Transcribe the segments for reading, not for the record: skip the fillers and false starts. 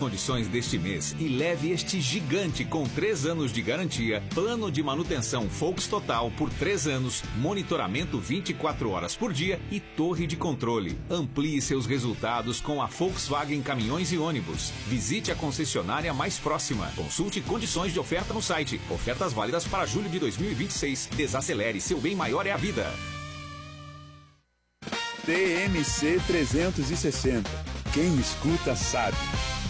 condições deste mês e leve este gigante com 3 anos de garantia, plano de manutenção Volks Total por 3 anos, monitoramento 24 horas por dia e torre de controle. Amplie seus resultados com a Volkswagen Caminhões e Ônibus. Visite a concessionária mais próxima. Consulte condições de oferta no site. Ofertas válidas para julho de 2026. Desacelere, seu bem maior é a vida. TMC 360. Quem escuta sabe.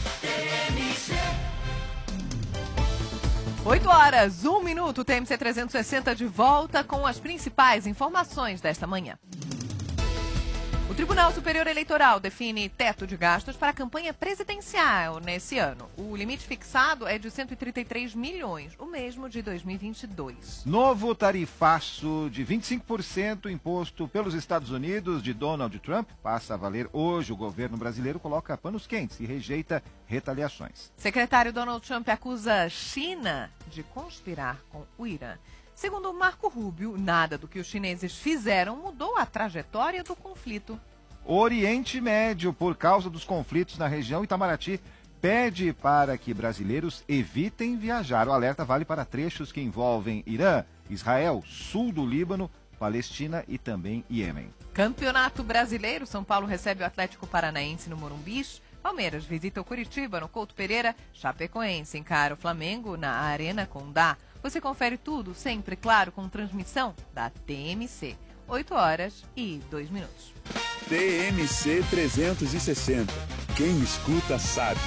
8 horas, 1 minuto, TMC 360 de volta com as principais informações desta manhã. O Tribunal Superior Eleitoral define teto de gastos para a campanha presidencial nesse ano. O limite fixado é de 133 milhões, o mesmo de 2022. Novo tarifaço de 25% imposto pelos Estados Unidos de Donald Trump passa a valer hoje. O governo brasileiro coloca panos quentes e rejeita retaliações. Secretário Donald Trump acusa a China de conspirar com o Irã. Segundo Marco Rubio, nada do que os chineses fizeram mudou a trajetória do conflito. Oriente Médio, por causa dos conflitos na região, Itamaraty pede para que brasileiros evitem viajar. O alerta vale para trechos que envolvem Irã, Israel, sul do Líbano, Palestina e também Iêmen. Campeonato Brasileiro, São Paulo recebe o Atlético Paranaense no Morumbi. Palmeiras visita o Curitiba no Couto Pereira. Chapecoense encara o Flamengo na Arena Condá. Você confere tudo, sempre, claro, com transmissão da TMC. 8 horas e 2 minutos. TMC 360. Quem escuta sabe.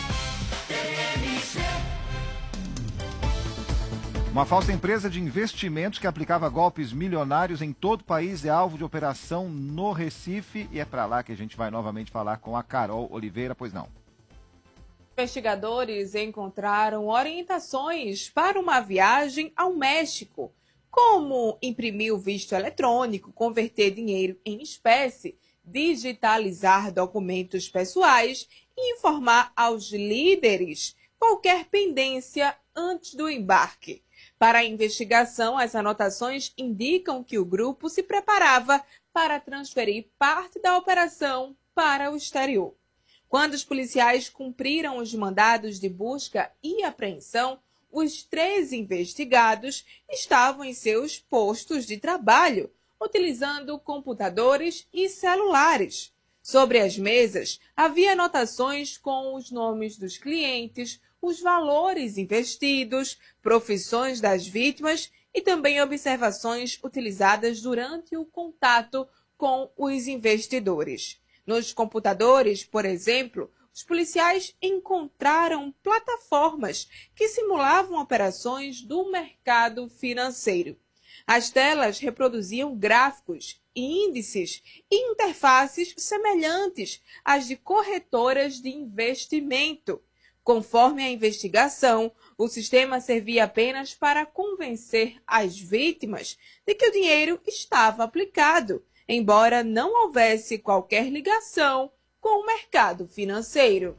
Uma falsa empresa de investimentos que aplicava golpes milionários em todo o país é alvo de operação no Recife. E é para lá que a gente vai novamente falar com a Carol Oliveira, pois não. Investigadores encontraram orientações para uma viagem ao México, como imprimir o visto eletrônico, converter dinheiro em espécie, digitalizar documentos pessoais e informar aos líderes qualquer pendência antes do embarque. Para a investigação, as anotações indicam que o grupo se preparava para transferir parte da operação para o exterior. Quando os policiais cumpriram os mandados de busca e apreensão, os 3 investigados estavam em seus postos de trabalho, utilizando computadores e celulares. Sobre as mesas, havia anotações com os nomes dos clientes, os valores investidos, profissões das vítimas e também observações utilizadas durante o contato com os investidores. Nos computadores, por exemplo, os policiais encontraram plataformas que simulavam operações do mercado financeiro. As telas reproduziam gráficos, índices e interfaces semelhantes às de corretoras de investimento. Conforme a investigação, o sistema servia apenas para convencer as vítimas de que o dinheiro estava aplicado, embora não houvesse qualquer ligação com o mercado financeiro.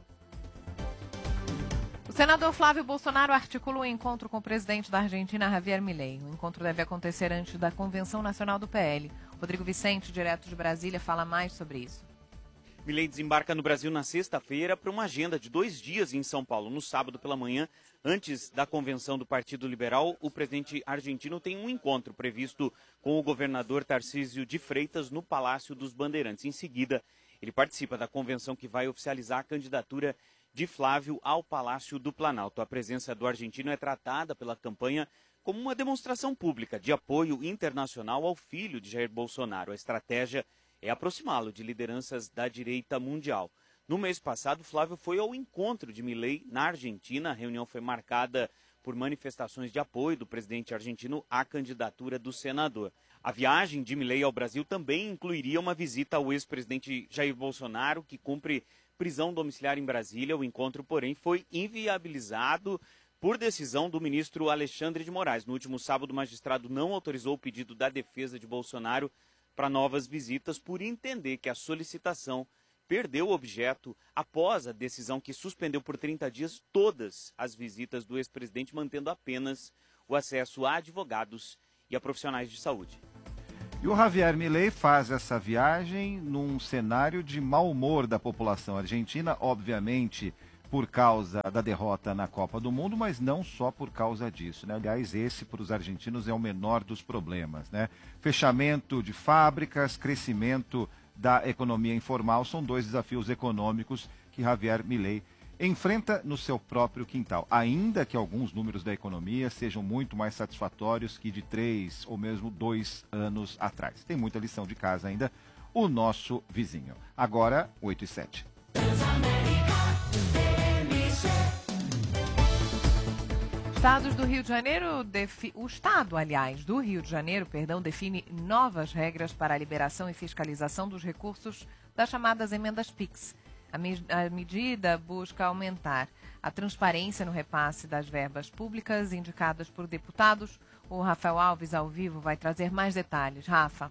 O senador Flávio Bolsonaro articula um encontro com o presidente da Argentina, Javier Milei. O encontro deve acontecer antes da Convenção Nacional do PL. Rodrigo Vicente, direto de Brasília, fala mais sobre isso. Milei desembarca no Brasil na sexta-feira para uma agenda de 2 dias em São Paulo. No sábado pela manhã, antes da convenção do Partido Liberal, o presidente argentino tem um encontro previsto com o governador Tarcísio de Freitas no Palácio dos Bandeirantes. Em seguida, ele participa da convenção que vai oficializar a candidatura de Flávio ao Palácio do Planalto. A presença do argentino é tratada pela campanha como uma demonstração pública de apoio internacional ao filho de Jair Bolsonaro. A estratégia é aproximá-lo de lideranças da direita mundial. No mês passado, Flávio foi ao encontro de Milei na Argentina. A reunião foi marcada por manifestações de apoio do presidente argentino à candidatura do senador. A viagem de Milei ao Brasil também incluiria uma visita ao ex-presidente Jair Bolsonaro, que cumpre prisão domiciliar em Brasília. O encontro, porém, foi inviabilizado por decisão do ministro Alexandre de Moraes. No último sábado, o magistrado não autorizou o pedido da defesa de Bolsonaro para novas visitas, por entender que a solicitação perdeu o objeto após a decisão que suspendeu por 30 dias todas as visitas do ex-presidente, mantendo apenas o acesso a advogados e a profissionais de saúde. E o Javier Milei faz essa viagem num cenário de mau humor da população argentina. Obviamente, por causa da derrota na Copa do Mundo, mas não só por causa disso, né? Aliás, esse para os argentinos é o menor dos problemas, né? Fechamento de fábricas, crescimento da economia informal são dois desafios econômicos que Javier Milei enfrenta no seu próprio quintal, ainda que alguns números da economia sejam muito mais satisfatórios que de 3 ou mesmo 2 anos atrás. Tem muita lição de casa ainda, o nosso vizinho. Agora, 8h07. Estados do Rio de Janeiro, o Estado, aliás, do Rio de Janeiro, define novas regras para a liberação e fiscalização dos recursos das chamadas emendas PIX. A medida busca aumentar a transparência no repasse das verbas públicas indicadas por deputados. O Rafael Alves, ao vivo, vai trazer mais detalhes. Rafa.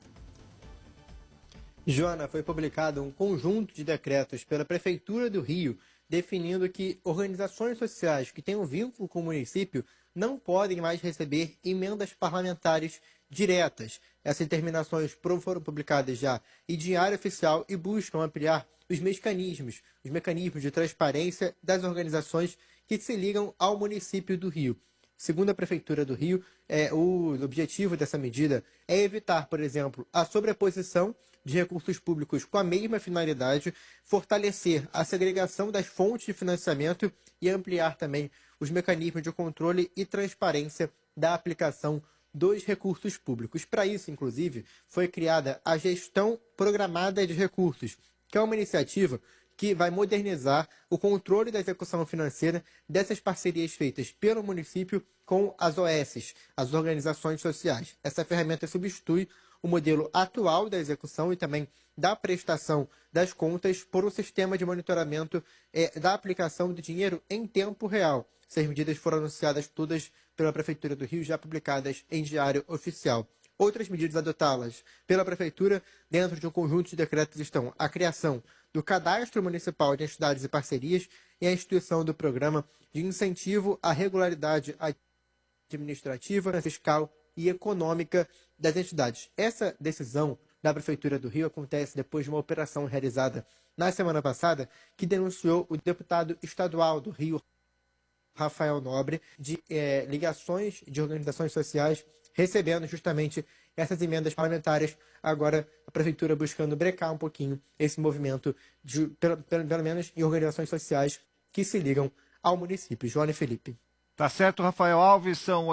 Joana, foi publicado um conjunto de decretos pela Prefeitura do Rio, definindo que organizações sociais que tenham vínculo com o município não podem mais receber emendas parlamentares diretas. Essas determinações foram publicadas já em Diário Oficial e buscam ampliar os mecanismos de transparência das organizações que se ligam ao município do Rio. Segundo a Prefeitura do Rio, o objetivo dessa medida é evitar, por exemplo, a sobreposição de recursos públicos com a mesma finalidade, fortalecer a segregação das fontes de financiamento e ampliar também os mecanismos de controle e transparência da aplicação dos recursos públicos. Para isso, inclusive, foi criada a Gestão Programada de Recursos, que é uma iniciativa que vai modernizar o controle da execução financeira dessas parcerias feitas pelo município com as OS, as organizações sociais. Essa ferramenta substitui o modelo atual da execução e também da prestação das contas por um sistema de monitoramento da aplicação do dinheiro em tempo real. Essas medidas foram anunciadas todas pela Prefeitura do Rio, já publicadas em Diário Oficial. Outras medidas adotadas pela Prefeitura, dentro de um conjunto de decretos, estão a criação do Cadastro Municipal de Entidades e Parcerias e a instituição do Programa de Incentivo à Regularidade Administrativa, Fiscal e Econômica das entidades. Essa decisão da Prefeitura do Rio acontece depois de uma operação realizada na semana passada que denunciou o deputado estadual do Rio, Rafael Nobre, de ligações de organizações sociais recebendo justamente essas emendas parlamentares. Agora a Prefeitura buscando brecar um pouquinho esse movimento, pelo menos em organizações sociais que se ligam ao município. Joana e Felipe. Tá certo, Rafael Alves, são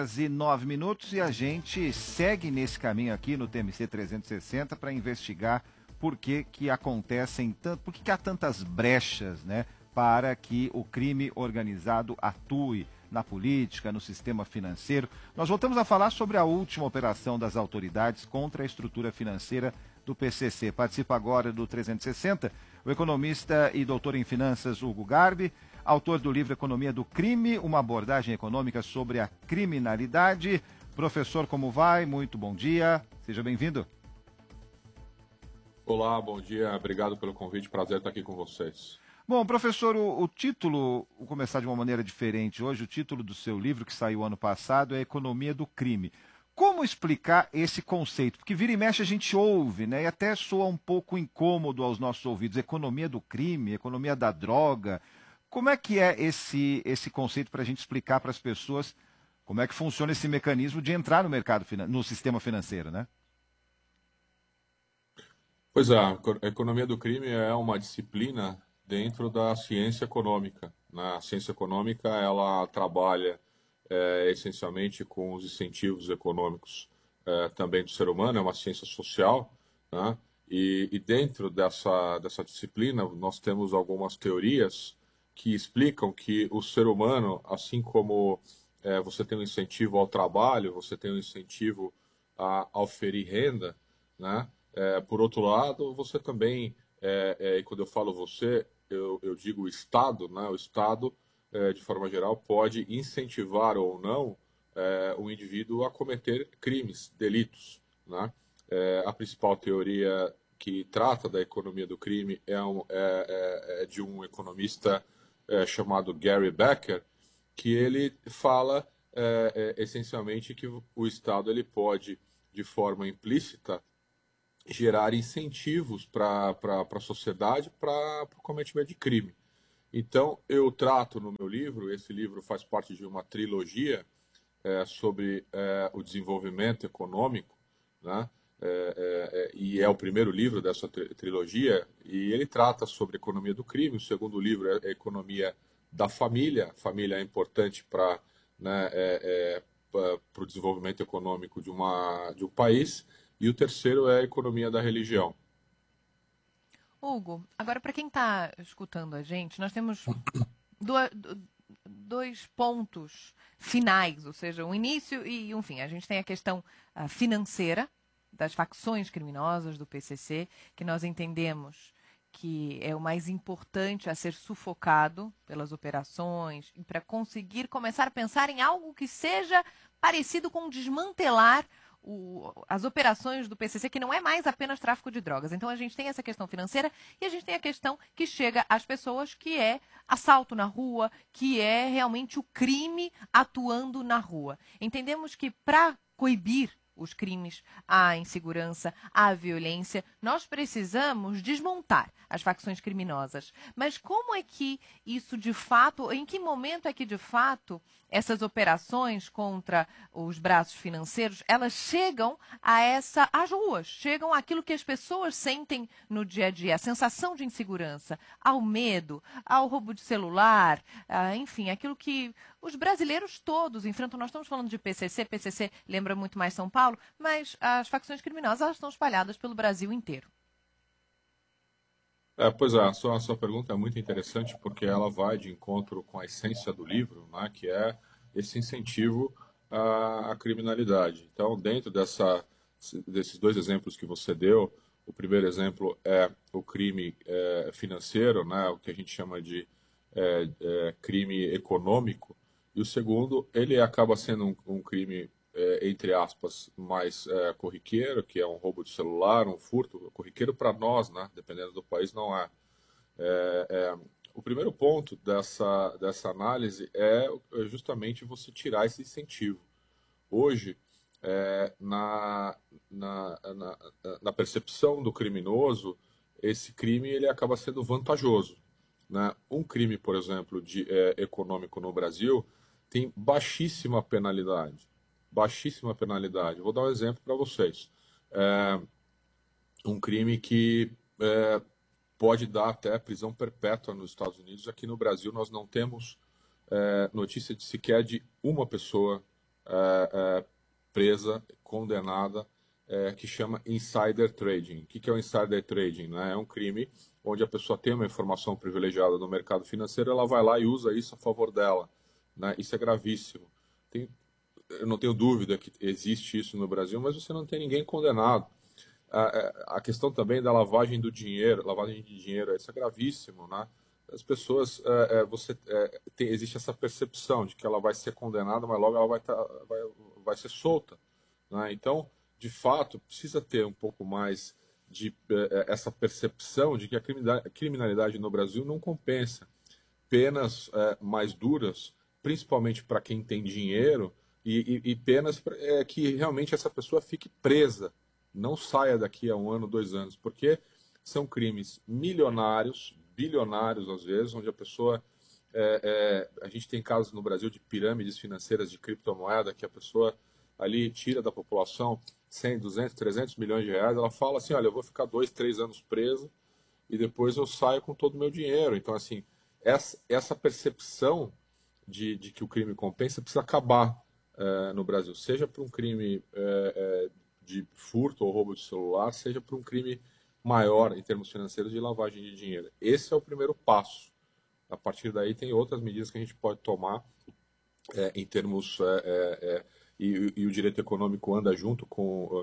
8h09 e a gente segue nesse caminho aqui no TMC 360 para investigar por que há tantas brechas, né, para que o crime organizado atue na política, no sistema financeiro. Nós voltamos a falar sobre a última operação das autoridades contra a estrutura financeira do PCC. Participa agora do 360 o economista e doutor em finanças Hugo Garbi, autor do livro Economia do Crime, uma abordagem econômica sobre a criminalidade. Professor, como vai? Muito bom dia, seja bem-vindo. Olá, bom dia, obrigado pelo convite, prazer estar aqui com vocês. Bom, professor, o título, vou começar de uma maneira diferente hoje, o título do seu livro, que saiu ano passado, é Economia do Crime. Como explicar esse conceito? Porque vira e mexe a gente ouve, né? E até soa um pouco incômodo aos nossos ouvidos. Economia do crime, economia da droga. Como é que é esse conceito para a gente explicar para as pessoas como é que funciona esse mecanismo de entrar no mercado, no sistema financeiro, né? Pois é, a economia do crime é uma disciplina dentro da ciência econômica. A ciência econômica, ela trabalha essencialmente com os incentivos econômicos também do ser humano, é uma ciência social, né? E dentro dessa disciplina nós temos algumas teorias que explicam que o ser humano, assim como você tem um incentivo ao trabalho, você tem um incentivo a oferir renda, né? Por outro lado, você também, e quando eu falo você, eu digo o Estado, né? O Estado, de forma geral, pode incentivar ou não o indivíduo a cometer crimes, delitos, né? A principal teoria que trata da economia do crime é de um economista chamado Gary Becker, que ele fala essencialmente que o Estado ele pode, de forma implícita, gerar incentivos para a sociedade para o cometimento de crime. Então, eu trato no meu livro, esse livro faz parte de uma trilogia sobre o desenvolvimento econômico, né? E é o primeiro livro dessa trilogia, e ele trata sobre a economia do crime. O segundo livro é a economia da família. A família é importante para, né, para o desenvolvimento econômico de um país. E o terceiro é a economia da religião. Hugo, agora para quem está escutando a gente, nós temos dois pontos finais, ou seja, um início e um fim. A gente tem a questão financeira das facções criminosas do PCC, que nós entendemos que é o mais importante a ser sufocado pelas operações e para conseguir começar a pensar em algo que seja parecido com desmantelar as operações do PCC, que não é mais apenas tráfico de drogas. Então a gente tem essa questão financeira e a gente tem a questão que chega às pessoas, que é assalto na rua, que é realmente o crime atuando na rua. Entendemos que para coibir os crimes, a insegurança, a violência, nós precisamos desmontar as facções criminosas. Mas como é que isso de fato, em que momento é que de fato essas operações contra os braços financeiros, elas chegam às ruas, chegam àquilo que as pessoas sentem no dia a dia, a sensação de insegurança, ao medo, ao roubo de celular, enfim, aquilo que os brasileiros todos enfrentam. Nós estamos falando de PCC lembra muito mais São Paulo, mas as facções criminosas elas estão espalhadas pelo Brasil inteiro. Pois é, a sua pergunta é muito interessante, porque ela vai de encontro com a essência do livro, né, que é esse incentivo à criminalidade. Então, dentro desses dois exemplos que você deu, o primeiro exemplo é o crime financeiro, né, o que a gente chama de crime econômico, e o segundo, ele acaba sendo um crime, entre aspas, mais corriqueiro, que é um roubo de celular, um furto. Corriqueiro para nós, né? Dependendo do país, não é. O primeiro ponto dessa análise é justamente você tirar esse incentivo. Hoje, na percepção do criminoso, esse crime ele acaba sendo vantajoso, né? Um crime, por exemplo, econômico no Brasil tem baixíssima penalidade. Baixíssima penalidade. Vou dar um exemplo para vocês. Um crime que pode dar até prisão perpétua nos Estados Unidos. Aqui no Brasil nós não temos notícia de sequer de uma pessoa presa, condenada, que chama insider trading. O que é o insider trading? Né? É um crime onde a pessoa tem uma informação privilegiada no mercado financeiro, ela vai lá e usa isso a favor dela. Né? Isso é gravíssimo. Eu não tenho dúvida que existe isso no Brasil, mas você não tem ninguém condenado. A questão também da lavagem de dinheiro, isso é gravíssimo, né? As pessoas, existe essa percepção de que ela vai ser condenada, mas logo ela vai ser solta, né? Então, de fato, precisa ter um pouco mais de essa percepção de que a criminalidade no Brasil não compensa. Penas mais duras, principalmente para quem tem dinheiro, e penas que realmente essa pessoa fique presa, não saia daqui a 1 ano, 2 anos, porque são crimes milionários, bilionários às vezes, onde a pessoa... a gente tem casos no Brasil de pirâmides financeiras de criptomoeda, que a pessoa ali tira da população 100, 200, 300 milhões de reais, ela fala assim, olha, eu vou ficar 2, 3 anos presa e depois eu saio com todo o meu dinheiro. Então, assim, essa percepção de que o crime compensa precisa acabar no Brasil, seja por um crime de furto ou roubo de celular, seja por um crime maior em termos financeiros de lavagem de dinheiro. Esse é o primeiro passo. A partir daí tem outras medidas que a gente pode tomar em termos... E o direito econômico anda junto com...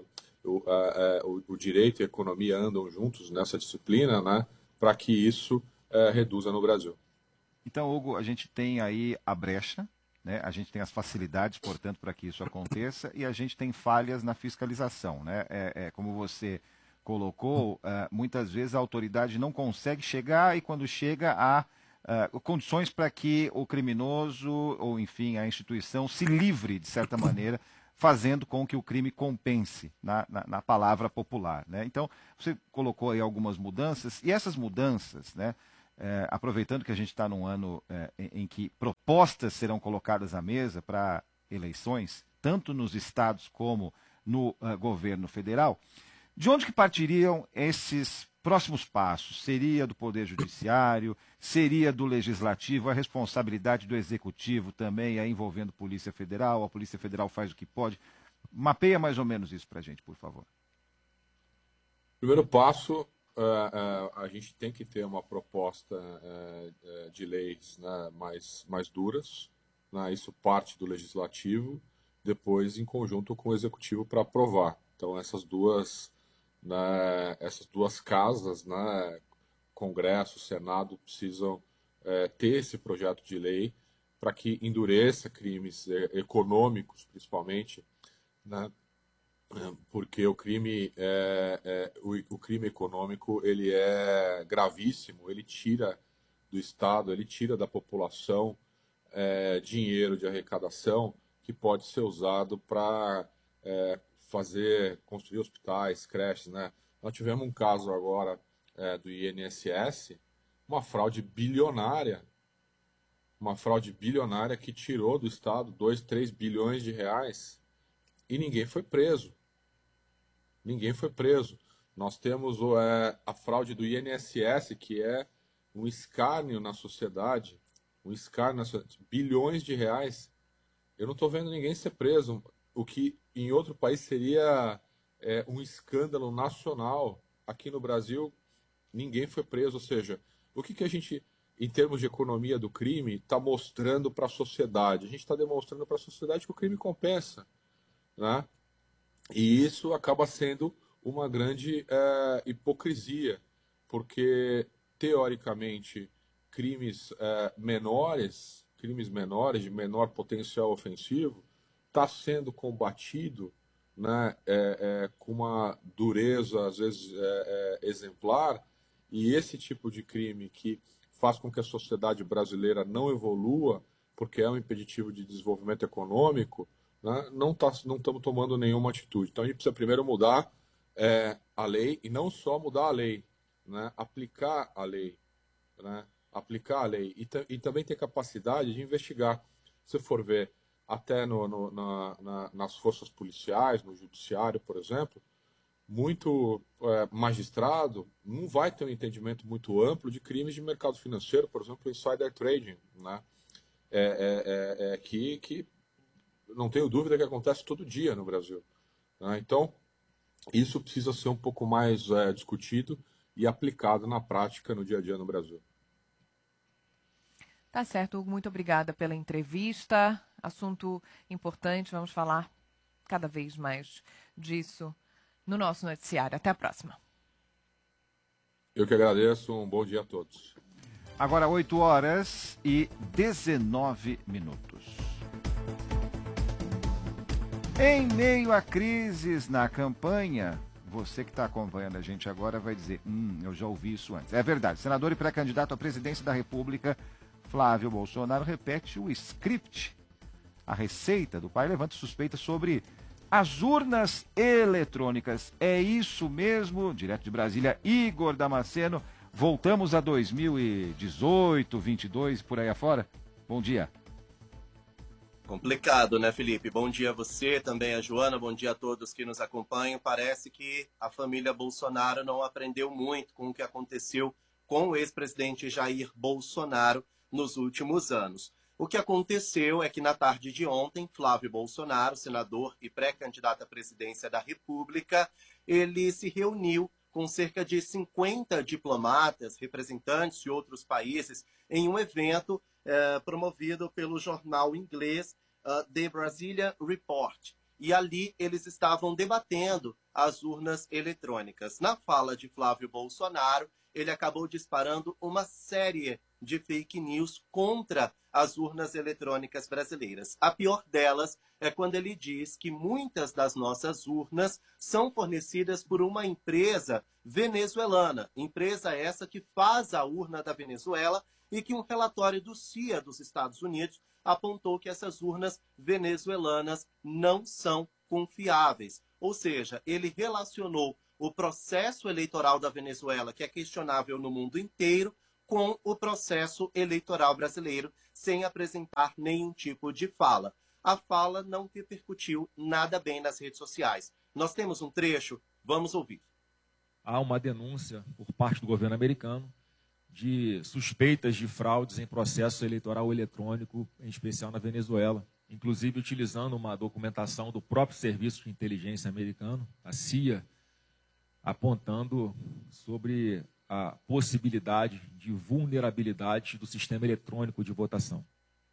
O direito e a economia andam juntos nessa disciplina, né, para que isso reduza no Brasil. Então, Hugo, a gente tem aí a brecha, né? A gente tem as facilidades, portanto, para que isso aconteça, e a gente tem falhas na fiscalização, né? Como você colocou, muitas vezes a autoridade não consegue chegar, e quando chega há condições para que o criminoso, ou enfim, a instituição se livre, de certa maneira, fazendo com que o crime compense na palavra popular, né? Então, você colocou aí algumas mudanças, e essas mudanças, né, aproveitando que a gente está num ano em que propostas serão colocadas à mesa para eleições, tanto nos estados como no governo federal, de onde que partiriam esses próximos passos? Seria do Poder Judiciário? Seria do Legislativo? A responsabilidade do Executivo também é envolvendo Polícia Federal? A Polícia Federal faz o que pode? Mapeia mais ou menos isso para a gente, por favor. Primeiro passo, a gente tem que ter uma proposta de leis, né, mais duras, né, isso parte do Legislativo, depois em conjunto com o Executivo para aprovar. Então essas duas casas, né, Congresso, Senado, precisam ter esse projeto de lei para que endureça crimes econômicos, principalmente, né, porque o crime econômico ele é gravíssimo, ele tira do Estado, ele tira da população dinheiro de arrecadação que pode ser usado para construir hospitais, creches, né? Nós tivemos um caso agora do INSS, uma fraude bilionária que tirou do Estado 2, 3 bilhões de reais e ninguém foi preso. Nós temos a fraude do INSS, que é um escárnio na sociedade, bilhões de reais. Eu não estou vendo ninguém ser preso, o que em outro país seria um escândalo nacional. Aqui no Brasil, ninguém foi preso. Ou seja, o que a gente, em termos de economia do crime, está mostrando para a sociedade? A gente está demonstrando para a sociedade que o crime compensa, né? E isso acaba sendo uma grande hipocrisia, porque, teoricamente, crimes menores, de menor potencial ofensivo, está sendo combatido, né, com uma dureza, às vezes, exemplar, e esse tipo de crime que faz com que a sociedade brasileira não evolua, porque é um impeditivo de desenvolvimento econômico, né, não estamos tomando nenhuma atitude. Então a gente precisa primeiro mudar a lei, e não só mudar a lei, né, aplicar a lei, né, e também ter capacidade de investigar. Se for ver, até nas forças policiais, no judiciário, por exemplo, muito magistrado não vai ter um entendimento muito amplo de crimes de mercado financeiro, por exemplo, insider trading, né? Que não tenho dúvida que acontece todo dia no Brasil, né? Então, isso precisa ser um pouco mais discutido e aplicado na prática, no dia a dia no Brasil. Tá certo, Hugo, muito obrigada pela entrevista. Assunto importante, vamos falar cada vez mais disso no nosso noticiário. Até a próxima. Eu que agradeço, um bom dia a todos. Agora 8h19. Em meio a crises na campanha, você que está acompanhando a gente agora vai dizer, eu já ouvi isso antes. É verdade, senador e pré-candidato à presidência da República, Flávio Bolsonaro, repete o script. A receita do pai levanta suspeita sobre as urnas eletrônicas. É isso mesmo? Direto de Brasília, Igor Damasceno. Voltamos a 2018, 22, por aí afora? Bom dia. Complicado, né, Felipe? Bom dia a você, também a Joana, bom dia a todos que nos acompanham. Parece que a família Bolsonaro não aprendeu muito com o que aconteceu com o ex-presidente Jair Bolsonaro nos últimos anos. O que aconteceu é que na tarde de ontem, Flávio Bolsonaro, senador e pré-candidato à presidência da República, ele se reuniu com cerca de 50 diplomatas, representantes de outros países, em um evento promovido pelo jornal inglês The Brazilian Report. E ali eles estavam debatendo as urnas eletrônicas. Na fala de Flávio Bolsonaro, ele acabou disparando uma série de fake news contra as urnas eletrônicas brasileiras. A pior delas é quando ele diz que muitas das nossas urnas são fornecidas por uma empresa venezuelana, empresa essa que faz a urna da Venezuela, e que um relatório do CIA dos Estados Unidos apontou que essas urnas venezuelanas não são confiáveis. Ou seja, ele relacionou o processo eleitoral da Venezuela, que é questionável no mundo inteiro, com o processo eleitoral brasileiro, sem apresentar nenhum tipo de fala. A fala não repercutiu nada bem nas redes sociais. Nós temos um trecho, vamos ouvir. Há uma denúncia por parte do governo americano de suspeitas de fraudes em processo eleitoral eletrônico, em especial na Venezuela, inclusive utilizando uma documentação do próprio Serviço de Inteligência americano, a CIA, apontando sobre a possibilidade de vulnerabilidade do sistema eletrônico de votação.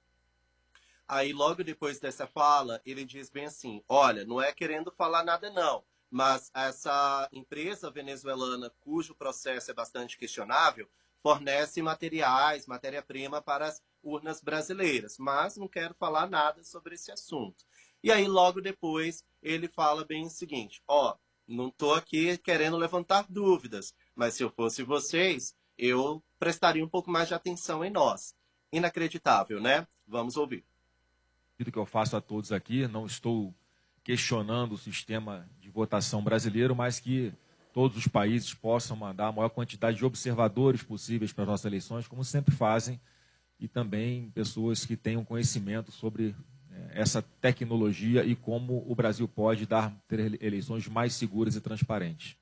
Aí, logo depois dessa fala, ele diz bem assim, olha, não é querendo falar nada não, mas essa empresa venezuelana, cujo processo é bastante questionável, fornece materiais, matéria-prima para as urnas brasileiras, mas não quero falar nada sobre esse assunto. E aí, logo depois, ele fala bem o seguinte, ó, não estou aqui querendo levantar dúvidas, mas se eu fosse vocês, eu prestaria um pouco mais de atenção em nós. Inacreditável, né? Vamos ouvir. O que eu faço a todos aqui, não estou questionando o sistema de votação brasileiro, mas que todos os países possam mandar a maior quantidade de observadores possíveis para as nossas eleições, como sempre fazem, e também pessoas que tenham conhecimento sobre essa tecnologia e como o Brasil pode ter eleições mais seguras e transparentes.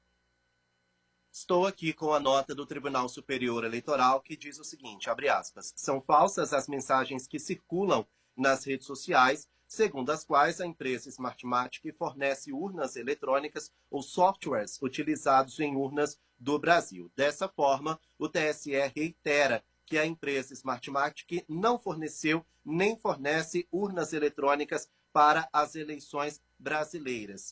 Estou aqui com a nota do Tribunal Superior Eleitoral que diz o seguinte, abre aspas, são falsas as mensagens que circulam nas redes sociais, segundo as quais a empresa Smartmatic fornece urnas eletrônicas ou softwares utilizados em urnas do Brasil. Dessa forma, o TSE reitera que a empresa Smartmatic não forneceu nem fornece urnas eletrônicas para as eleições brasileiras.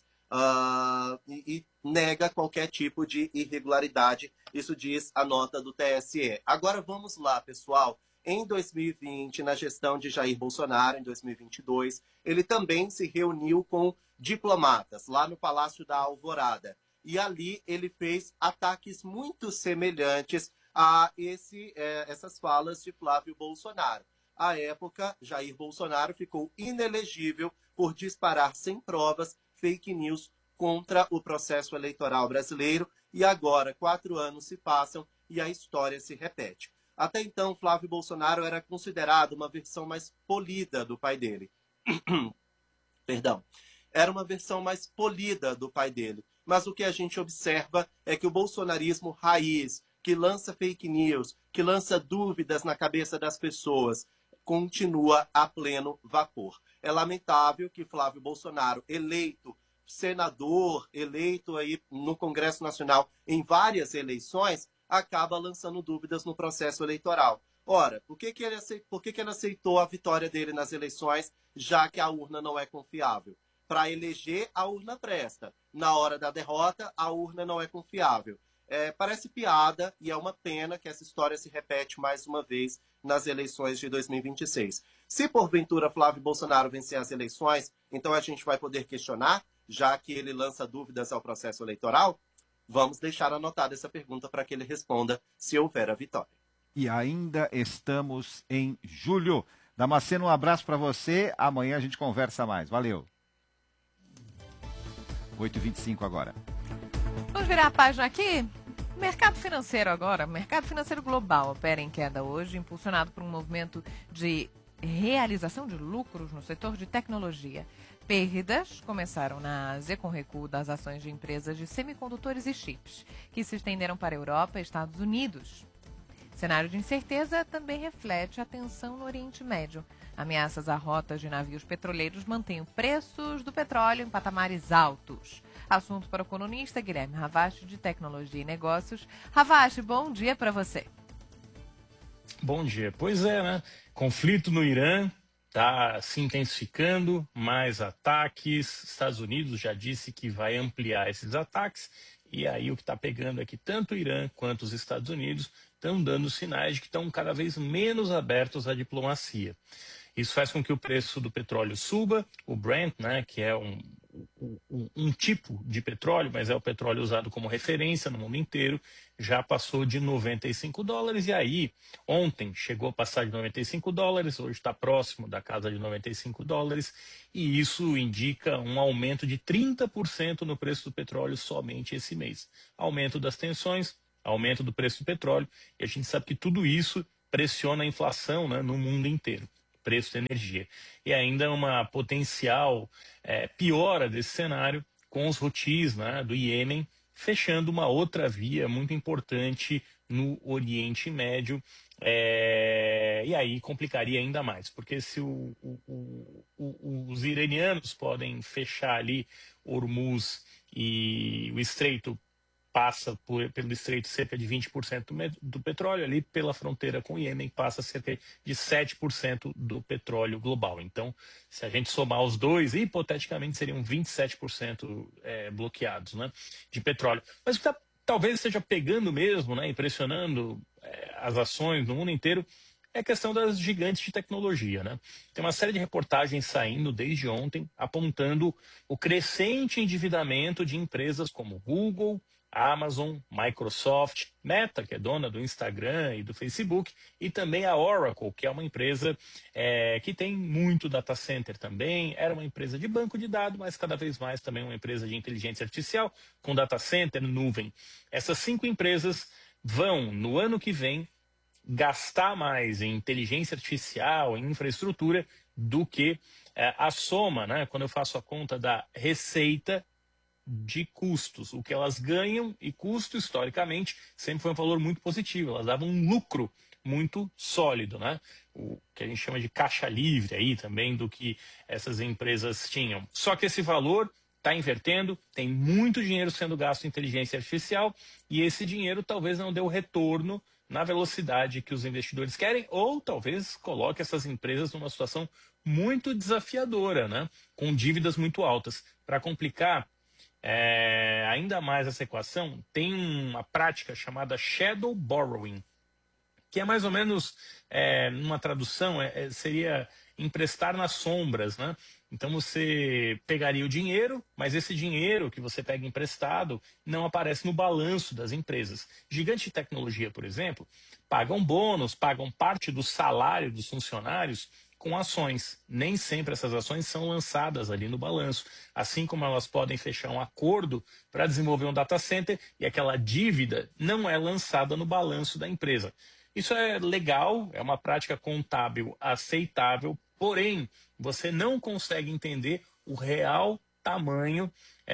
E nega qualquer tipo de irregularidade. Isso diz a nota do TSE. Agora vamos lá, pessoal. Em 2020, na gestão de Jair Bolsonaro, em 2022, ele também se reuniu com diplomatas lá no Palácio da Alvorada. E ali ele fez ataques muito semelhantes a essas falas de Flávio Bolsonaro. À época, Jair Bolsonaro ficou inelegível por disparar sem provas fake news contra o processo eleitoral brasileiro. E agora, 4 anos se passam e a história se repete. Até então, Flávio Bolsonaro era considerado uma versão mais polida do pai dele. Perdão. Era uma versão mais polida do pai dele. Mas o que a gente observa é que o bolsonarismo raiz, que lança fake news, que lança dúvidas na cabeça das pessoas, continua a pleno vapor. É lamentável que Flávio Bolsonaro, eleito senador, eleito aí no Congresso Nacional em várias eleições, acaba lançando dúvidas no processo eleitoral. Ora, por que ele aceitou a vitória dele nas eleições, já que a urna não é confiável? Para eleger, a urna presta. Na hora da derrota, a urna não é confiável. Parece piada e é uma pena que essa história se repete mais uma vez nas eleições de 2026. Se porventura Flávio Bolsonaro vencer as eleições, então a gente vai poder questionar, já que ele lança dúvidas ao processo eleitoral? Vamos deixar anotada essa pergunta para que ele responda se houver a vitória. E ainda estamos em julho. Damasceno, um abraço para você. Amanhã a gente conversa mais. Valeu. 8h25 agora. Vamos virar a página aqui? Mercado financeiro agora. Mercado financeiro global opera em queda hoje, impulsionado por um movimento de realização de lucros no setor de tecnologia. Perdas começaram na Ásia com recuo das ações de empresas de semicondutores e chips, que se estenderam para a Europa e Estados Unidos. Cenário de incerteza também reflete a tensão no Oriente Médio. Ameaças a rotas de navios petroleiros mantêm os preços do petróleo em patamares altos. Assunto para o colunista Guilherme Ravache, de Tecnologia e Negócios. Ravache, bom dia para você. Bom dia. Pois é, né? Conflito no Irã está se intensificando, mais ataques. Estados Unidos já disse que vai ampliar esses ataques. E aí o que está pegando é que tanto o Irã quanto os Estados Unidos estão dando sinais de que estão cada vez menos abertos à diplomacia. Isso faz com que o preço do petróleo suba. O Brent, né, que é um tipo de petróleo, mas é o petróleo usado como referência no mundo inteiro, já passou de $95. E aí, ontem chegou a passar de $95, hoje está próximo da casa de $95. E isso indica um aumento de 30% no preço do petróleo somente esse mês. Aumento das tensões, aumento do preço do petróleo, e a gente sabe que tudo isso pressiona a inflação, né, no mundo inteiro, preço da energia. E ainda uma potencial piora desse cenário com os Houthis, né, do Iêmen, fechando uma outra via muito importante no Oriente Médio, e aí complicaria ainda mais, porque se os iranianos podem fechar ali Hormuz e o estreito passa pelo estreito cerca de 20% do petróleo, ali pela fronteira com o Iêmen passa cerca de 7% do petróleo global. Então, se a gente somar os dois, hipoteticamente seriam 27% bloqueados, né, de petróleo. Mas o que talvez esteja pegando mesmo, né, impressionando as ações no mundo inteiro, é a questão das gigantes de tecnologia, né? Tem uma série de reportagens saindo desde ontem apontando o crescente endividamento de empresas como Google, Amazon, Microsoft, Meta, que é dona do Instagram e do Facebook, e também a Oracle, que é uma empresa que tem muito data center também, era uma empresa de banco de dados, mas cada vez mais também uma empresa de inteligência artificial, com data center, nuvem. Essas 5 empresas vão, no ano que vem, gastar mais em inteligência artificial, em infraestrutura, do que a soma, né, quando eu faço a conta da receita de custos. O que elas ganham e custo, historicamente, sempre foi um valor muito positivo. Elas davam um lucro muito sólido, né? O que a gente chama de caixa livre aí também do que essas empresas tinham. Só que esse valor está invertendo, tem muito dinheiro sendo gasto em inteligência artificial e esse dinheiro talvez não dê o retorno na velocidade que os investidores querem, ou talvez coloque essas empresas numa situação muito desafiadora, né? Com dívidas muito altas. Para complicar ainda mais essa equação, tem uma prática chamada shadow borrowing, que é mais ou menos, numa tradução, seria emprestar nas sombras, né? Então você pegaria o dinheiro, mas esse dinheiro que você pega emprestado não aparece no balanço das empresas. Gigantes de tecnologia, por exemplo, pagam bônus, pagam parte do salário dos funcionários com ações. Nem sempre essas ações são lançadas ali no balanço. Assim como elas podem fechar um acordo para desenvolver um data center e aquela dívida não é lançada no balanço da empresa. Isso é legal, é uma prática contábil aceitável, porém, você não consegue entender o real tamanho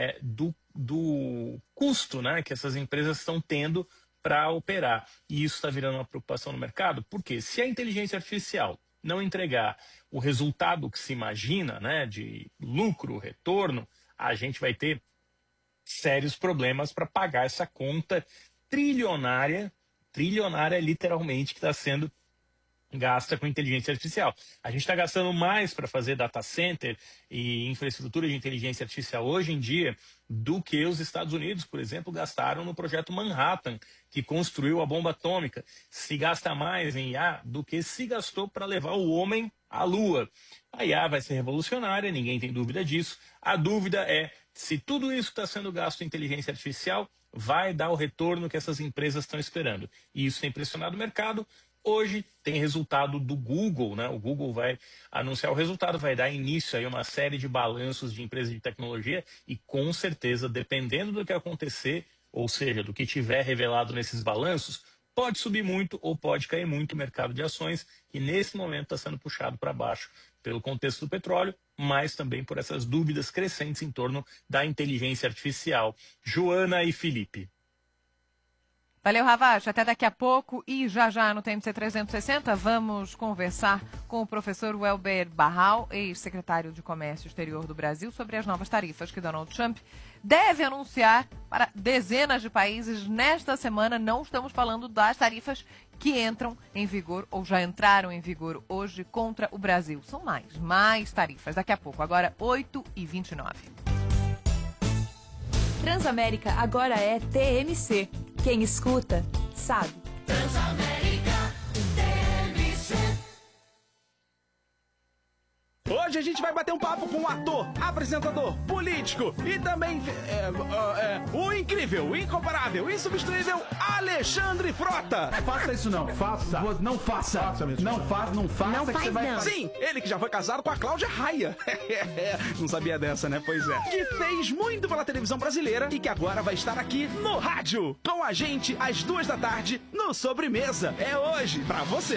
do custo, né, que essas empresas estão tendo para operar. E isso está virando uma preocupação no mercado, porque se a inteligência artificial não entregar o resultado que se imagina, né, de lucro, retorno, a gente vai ter sérios problemas para pagar essa conta trilionária literalmente, que está sendo gasta com inteligência artificial. A gente está gastando mais para fazer data center e infraestrutura de inteligência artificial hoje em dia do que os Estados Unidos, por exemplo, gastaram no projeto Manhattan, que construiu a bomba atômica. Se gasta mais em IA do que se gastou para levar o homem à Lua. A IA vai ser revolucionária, ninguém tem dúvida disso. A dúvida é se tudo isso está sendo gasto em inteligência artificial vai dar o retorno que essas empresas estão esperando. E isso tem pressionado o mercado. Hoje tem resultado do Google, né? O Google vai anunciar o resultado, vai dar início a uma série de balanços de empresas de tecnologia e com certeza, dependendo do que acontecer, ou seja, do que tiver revelado nesses balanços, pode subir muito ou pode cair muito o mercado de ações, que nesse momento está sendo puxado para baixo pelo contexto do petróleo, mas também por essas dúvidas crescentes em torno da inteligência artificial. Joana e Felipe. Valeu, Ravach. Até daqui a pouco. E já no TMC 360 vamos conversar com o professor Welber Barral, ex-secretário de Comércio Exterior do Brasil, sobre as novas tarifas que Donald Trump deve anunciar para dezenas de países nesta semana. Não estamos falando das tarifas que entram em vigor ou já entraram em vigor hoje contra o Brasil. São mais tarifas. Daqui a pouco. Agora, 8h29. Transamérica agora é TMC. Quem escuta, sabe. Transamérica, TMC. Hoje a gente vai bater um papo com um ator, apresentador, político e também o incrível, o incomparável, insubstituível Alexandre Frota. Faça isso não, faça. Não faça. Não faça. Não faz, você vai... Sim, ele que já foi casado com a Cláudia Raia. Não sabia dessa, né? Pois é. Que fez muito pela televisão brasileira e que agora vai estar aqui no rádio com a gente às 2 da tarde no Sobremesa. É hoje pra você.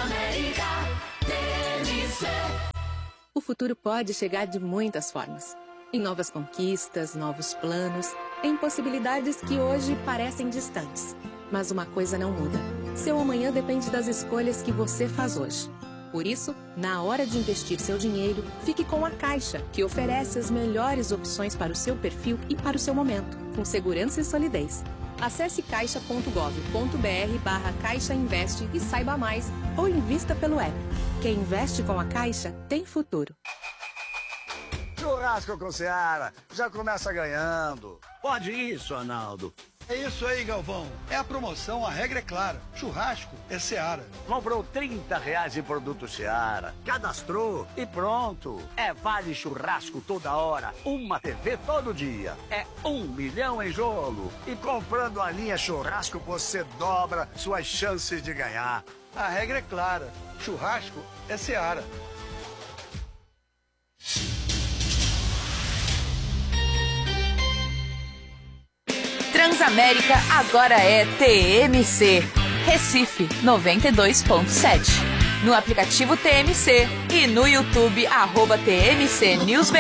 O futuro pode chegar de muitas formas. Em novas conquistas, novos planos, em possibilidades que hoje parecem distantes. Mas uma coisa não muda. Seu amanhã depende das escolhas que você faz hoje. Por isso, na hora de investir seu dinheiro, fique com a Caixa, que oferece as melhores opções para o seu perfil e para o seu momento, com segurança e solidez. Acesse caixa.gov.br/Caixa Investe e saiba mais, ou invista pelo app. Quem investe com a Caixa tem futuro. Churrasco com Seara, já começa ganhando. Pode isso, Arnaldo. É isso aí, Galvão. É a promoção, a regra é clara. Churrasco é Seara. Comprou R$30 em produto Seara, cadastrou e pronto. É vale churrasco toda hora, uma TV todo dia. É 1 milhão em jogo. E comprando a linha churrasco, você dobra suas chances de ganhar. A regra é clara. Churrasco é Seara. Transamérica agora é TMC. Recife 92.7. No aplicativo TMC e no YouTube @TMC News BR.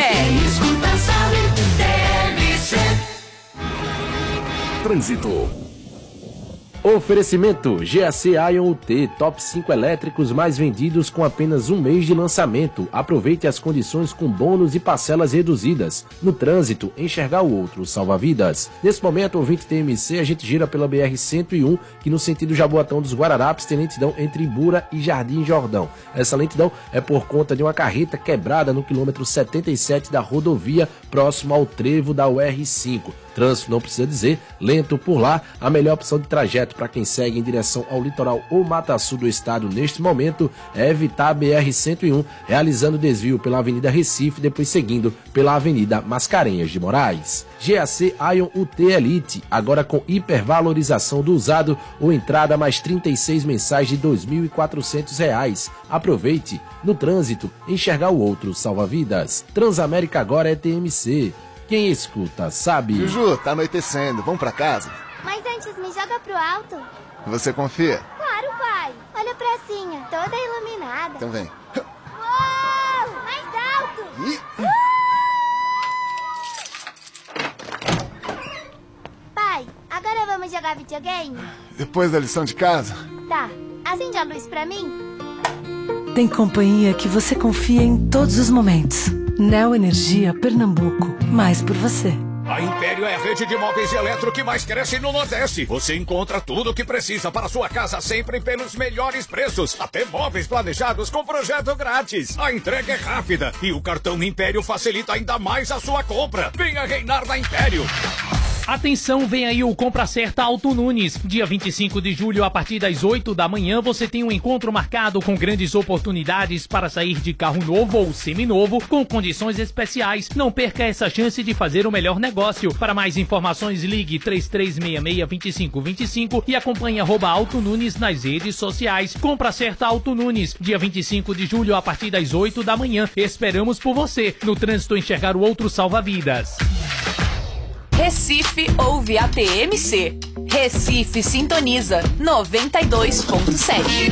Trânsito. Oferecimento GAC Ion UT, top 5 elétricos mais vendidos com apenas um mês de lançamento. Aproveite as condições com bônus e parcelas reduzidas. No trânsito, enxergar o outro salva vidas. Nesse momento, ouvinte TMC, a gente gira pela BR-101, que no sentido Jaboatão dos Guararapes tem lentidão entre Ibura e Jardim Jordão. Essa lentidão é por conta de uma carreta quebrada no quilômetro 77 da rodovia, próximo ao trevo da UR5. Trânsito não precisa dizer, lento por lá, a melhor opção de trajeto para quem segue em direção ao litoral ou Mata Sul do estado neste momento é evitar a BR-101, realizando desvio pela Avenida Recife, depois seguindo pela Avenida Mascarenhas de Moraes. GAC Ion UT Elite, agora com hipervalorização do usado ou entrada mais 36 mensais de R$ 2.400. Aproveite. No trânsito, enxergar o outro salva vidas. Transamérica agora é TMC. Quem escuta, sabe. Juju, tá anoitecendo. Vamos pra casa? Mas antes, me joga pro alto. Você confia? Claro, pai. Olha pra pracinha, toda iluminada. Então vem. Uou! Mais alto! Pai, agora vamos jogar videogame? Depois da lição de casa? Tá. Acende a luz pra mim. Tem companhia que você confia em todos os momentos. Neo Energia Pernambuco. Mais por você. A Império é a rede de móveis e eletro que mais cresce no Nordeste. Você encontra tudo o que precisa para sua casa sempre pelos melhores preços. Até móveis planejados com projeto grátis. A entrega é rápida e o cartão Império facilita ainda mais a sua compra. Venha reinar na Império. Atenção, vem aí o Compra Certa Auto Nunes. Dia 25 de julho, a partir das 8 da manhã, você tem um encontro marcado com grandes oportunidades para sair de carro novo ou seminovo com condições especiais. Não perca essa chance de fazer o melhor negócio. Para mais informações, ligue 3366-2525 e acompanhe @Auto Nunes nas redes sociais. Compra Certa Auto Nunes. Dia 25 de julho, a partir das 8 da manhã. Esperamos por você. No trânsito, enxergar o outro salva vidas. Recife ouve a TMC. Recife sintoniza 92.7.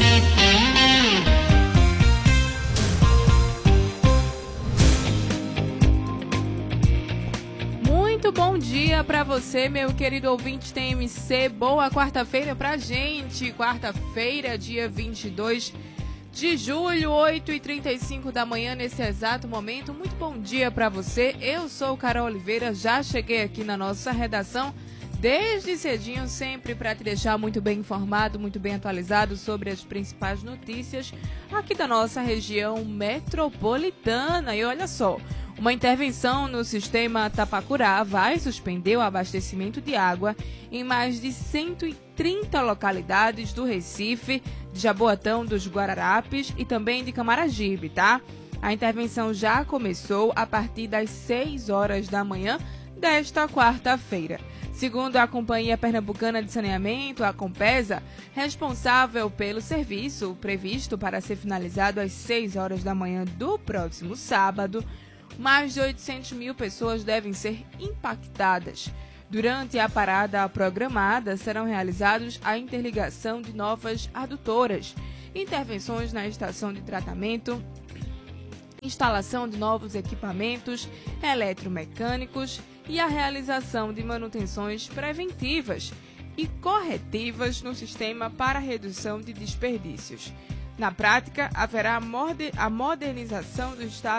Muito bom dia pra você, meu querido ouvinte TMC. Boa quarta-feira pra gente. Quarta-feira, dia 22 de julho, 8h35 da manhã, nesse exato momento. Muito bom dia pra você. Eu sou Carol Oliveira, já cheguei aqui na nossa redação desde cedinho, sempre para te deixar muito bem informado, muito bem atualizado sobre as principais notícias aqui da nossa região metropolitana. E olha só, uma intervenção no sistema Tapacurá vai suspender o abastecimento de água em mais de 130 localidades do Recife, de Jaboatão dos Guararapes e também de Camaragibe, tá? A intervenção já começou a partir das 6 horas da manhã desta quarta-feira. Segundo a Companhia Pernambucana de Saneamento, a Compesa, responsável pelo serviço previsto para ser finalizado às 6 horas da manhã do próximo sábado, mais de 800 mil pessoas devem ser impactadas. Durante a parada programada, serão realizados a interligação de novas adutoras, intervenções na estação de tratamento, instalação de novos equipamentos eletromecânicos e a realização de manutenções preventivas e corretivas no sistema para redução de desperdícios. Na prática, haverá a modernização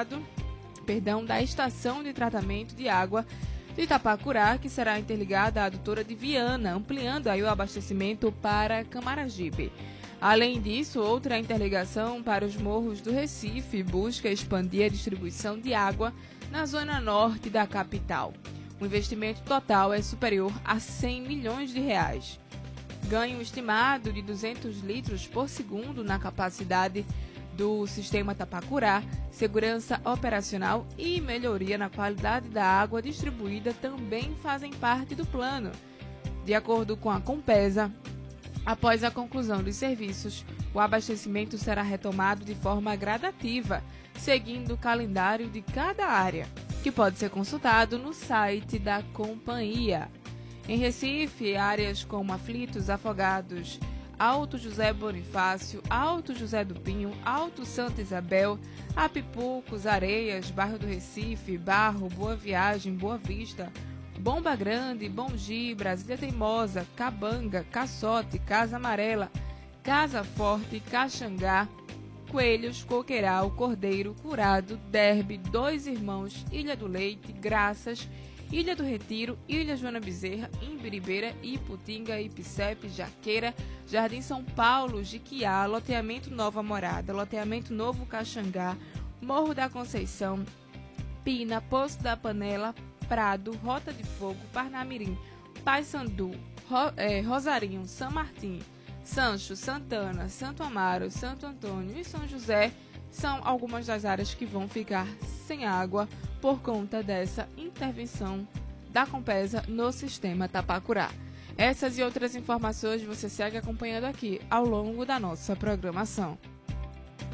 da estação de tratamento de água de Itapacurá, que será interligada à adutora de Viana, ampliando aí o abastecimento para Camaragibe. Além disso, outra interligação para os morros do Recife busca expandir a distribuição de água na zona norte da capital. O investimento total é superior a R$100 milhões. Ganho estimado de 200 litros por segundo na capacidade do sistema Tapacurá, segurança operacional e melhoria na qualidade da água distribuída também fazem parte do plano. De acordo com a Compesa, após a conclusão dos serviços, o abastecimento será retomado de forma gradativa, seguindo o calendário de cada área, que pode ser consultado no site da companhia. Em Recife, áreas como Aflitos, Afogados, Alto José Bonifácio, Alto José do Pinho, Alto Santa Isabel, Apipucos, Areias, Bairro do Recife, Barro, Boa Viagem, Boa Vista, Bomba Grande, Bongi, Brasília Teimosa, Cabanga, Caçote, Casa Amarela, Casa Forte, Caxangá, Coelhos, Coqueiral, Cordeiro, Curado, Derbe, Dois Irmãos, Ilha do Leite, Graças, Ilha do Retiro, Ilha Joana Bezerra, Imbiribeira, Iputinga, Ipicepe, Jaqueira, Jardim São Paulo, Jiquiá, Loteamento Nova Morada, Loteamento Novo Caxangá, Morro da Conceição, Pina, Poço da Panela, Prado, Rota de Fogo, Parnamirim, Paysandu, Rosarinho, São Martim, Sancho, Santana, Santo Amaro, Santo Antônio e São José são algumas das áreas que vão ficar sem água por conta dessa intervenção da Compesa no sistema Tapacurá. Essas e outras informações você segue acompanhando aqui ao longo da nossa programação.